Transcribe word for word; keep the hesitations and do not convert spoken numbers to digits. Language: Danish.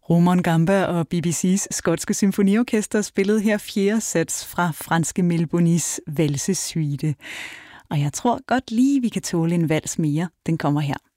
Roman Gamba og B B C's skotske symfoniorkester spillede her fjerde sats fra franske Melbonis valsesuite. Og jeg tror godt lige, vi kan tåle en vals mere. Den kommer her.